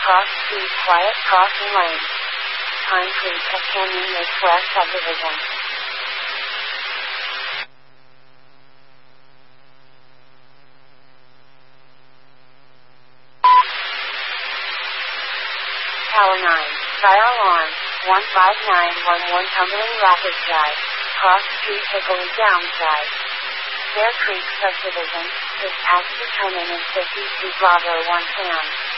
Cross street quiet crossing lane. Pine Creek at Canyon Lake West subdivision. Tower 9, Fire alarm, 15911 Cumberland Rapids Drive, Cross Street Hickory Downside. Bear Creek subdivision, dispatch determined in 50 Bravo 1 Sam.